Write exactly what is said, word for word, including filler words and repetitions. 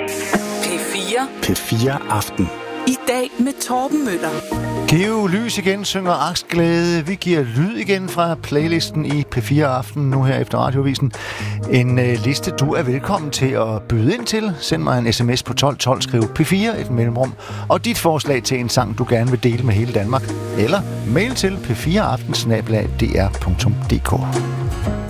P fire. P fire Aften. I dag med Torben Møller. Giv lys igen, synger Aksglæde. Vi giver lyd igen fra playlisten i P fire Aften, nu her efter Radioavisen. En øh, liste, du er velkommen til at byde ind til. Send mig en sms på tolv tolv, skriv P fire, et mellemrum, og dit forslag til en sang, du gerne vil dele med hele Danmark. Eller mail til p fire aften snabel-a d r punktum d k.